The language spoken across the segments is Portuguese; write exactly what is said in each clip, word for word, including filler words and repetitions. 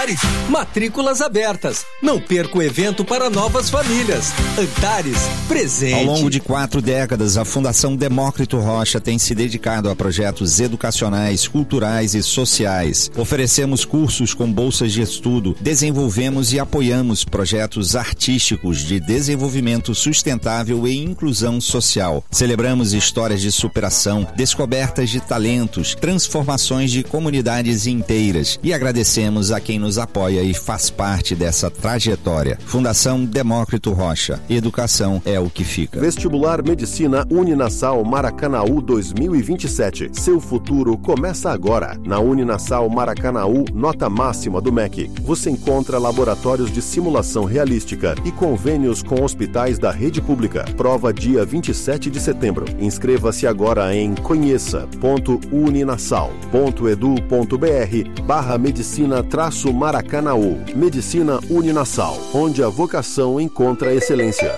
Antares, matrículas abertas. Não perca o evento para novas famílias. Antares, presente. Ao longo de quatro décadas, a Fundação Demócrito Rocha tem se dedicado a projetos educacionais, culturais e sociais. Oferecemos cursos com bolsas de estudo, desenvolvemos e apoiamos projetos artísticos de desenvolvimento sustentável e inclusão social. Celebramos histórias de superação, descobertas de talentos, transformações de comunidades inteiras e agradecemos a quem nos apoia e faz parte dessa trajetória. Fundação Demócrito Rocha. Educação é o que fica. Vestibular Medicina Uninasal Maracanaú dois mil e vinte e sete. Seu futuro começa agora. Na Uninasal Maracanaú, nota máxima do M E C. Você encontra laboratórios de simulação realística e convênios com hospitais da rede pública. Prova dia vinte e sete de setembro. Inscreva-se agora em conheça ponto uninasal ponto edu ponto br barra medicina traço Maracanaú. Medicina Uninasal, onde a vocação encontra excelência.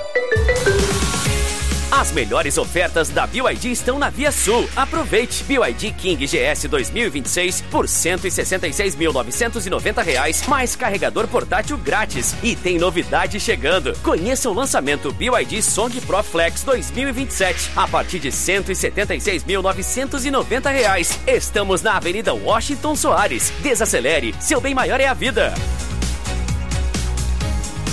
As melhores ofertas da B Y D estão na Via Sul. Aproveite! B Y D King G S dois mil e vinte e seis por cento e sessenta e seis mil novecentos e noventa reais, mais carregador portátil grátis. E tem novidade chegando. Conheça o lançamento B Y D Song Pro Flex dois mil e vinte e sete a partir de cento e setenta e seis mil novecentos e noventa reais. Estamos na Avenida Washington Soares. Desacelere, seu bem maior é a vida.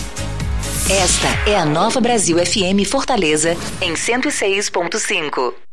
Esta é a Nova Brasil F M Fortaleza, em cento e seis ponto cinco.